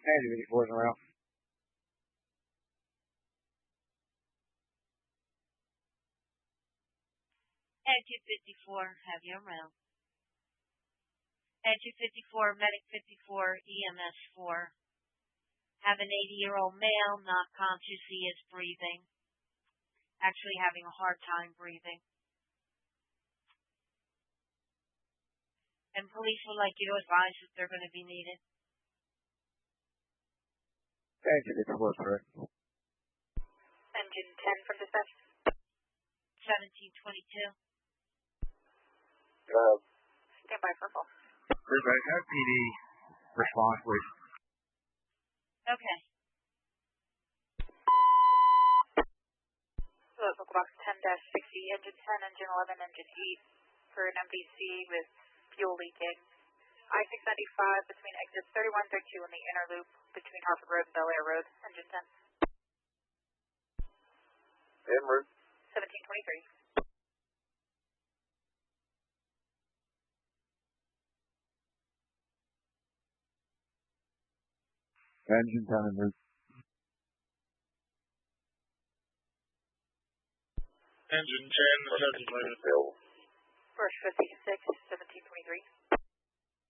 Engine 54 is around. Engine 54, have you around. Engine 54, Medic 54, EMS 4. Have an 80-year-old male, not conscious, he is breathing. Actually having a hard time breathing. And police would like you to advise if they're going to be needed. Engine 54, correct. Engine 10 from dispatch. 1722. Stand by for call. Everybody, have PD response, please. Okay. Local box 10-60, engine 10, engine 11, engine 8 for an MVC with fuel leaking. I-695 between exits 31 32 in the inner loop between Harford Road and Bel Air Road, engine 10. En route. 1723. Engine 10 en route. Engine 10, 1723. First 56, 1723.